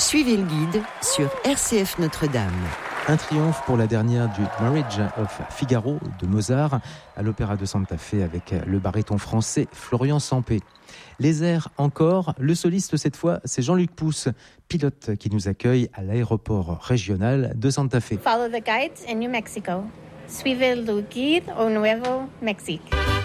Suivez le guide sur RCF Notre-Dame. Un triomphe pour la dernière du Marriage of Figaro de Mozart à l'Opéra de Santa Fe avec le baryton français Florian Sampé. Les airs encore, le soliste cette fois c'est Jean-Luc Pousse, pilote qui nous accueille à l'aéroport régional de Santa Fe. Follow the guides in New Mexico. Suivez le guide au Nuevo Mexique.